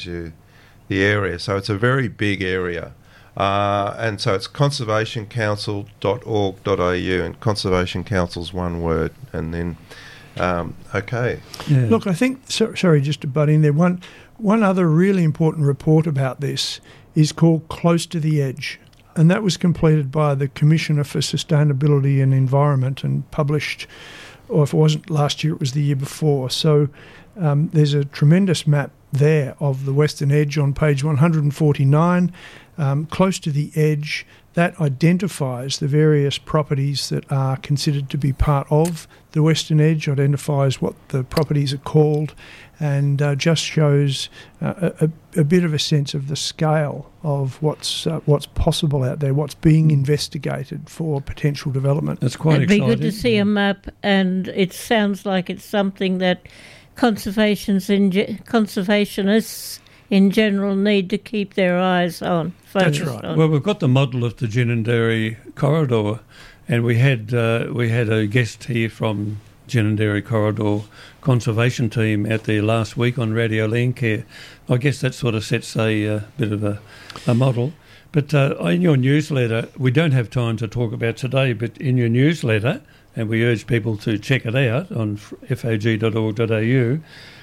the area. So it's a very big area. And so it's conservationcouncil.org.au, and Conservation Council's one word. And then, okay. Yeah. Look, I think, sorry, just to butt in there, one other really important report about this is called Close to the Edge. And that was completed by the Commissioner for Sustainability and Environment and published, or if it wasn't last year, it was the year before. So there's a tremendous map there of the Western Edge on page 149. Close to the Edge, that identifies the various properties that are considered to be part of the Western Edge, identifies what the properties are called, and just shows a bit of a sense of the scale of what's possible out there, what's being investigated for potential development. That's quite exciting. It'd be good to see a map, and it sounds like it's something that conservationists in general need to keep their eyes on. That's right. Well, we've got the model of the Ginninderry corridor, and we had a guest here from Ginninderry Corridor Conservation Team out there last week on Radio Landcare. I guess that sort of sets a bit of a model. But in your newsletter, we don't have time to talk about today, but in your newsletter, and we urge people to check it out on fog.org.au,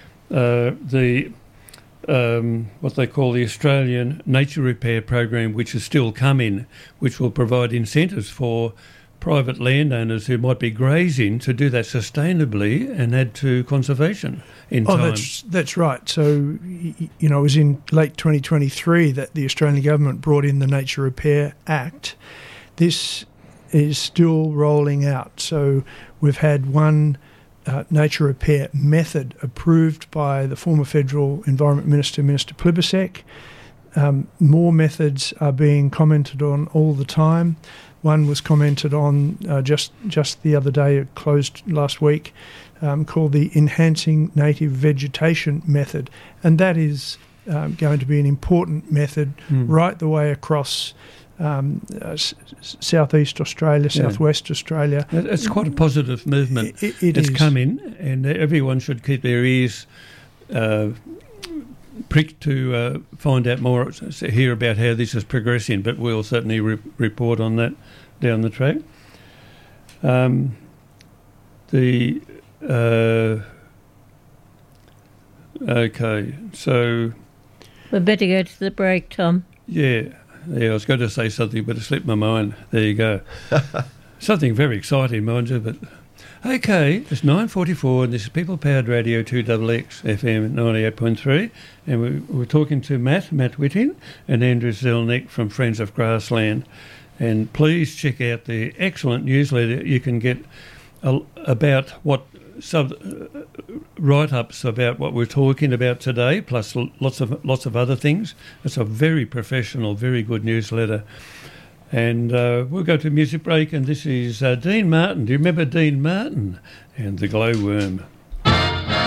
what they call the Australian Nature Repair Program, which is still coming, which will provide incentives for private landowners who might be grazing to do that sustainably and add to conservation in time. That's right. So, it was in late 2023 that the Australian government brought in the Nature Repair Act. This is still rolling out. So we've had one nature repair method approved by the former Federal Environment Minister, Minister Plibersek. More methods are being commented on all the time. One was commented on just the other day, it closed last week, called the Enhancing Native Vegetation Method. And that is going to be an important method right the way across Southeast Australia, Southwest Australia. It's quite a positive movement. It's coming, and everyone should keep their ears pricked to find out more, hear about how this is progressing, but we'll certainly report on that down the track. Okay, so... We'd better go to the break, Tom. Yeah, I was going to say something, but it slipped my mind. There you go. Something very exciting, mind you, but... Okay, it's 9:44 and this is People Powered Radio 2XX FM 98.3, and we're talking to Matt Whitting and Andrew Zelnick from Friends of Grassland. And please check out the excellent newsletter you can get about what write-ups about what we're talking about today, plus lots of other things. It's a very professional, very good newsletter. And we'll go to music break, and this is Dean Martin. Do you remember Dean Martin and the Glowworm?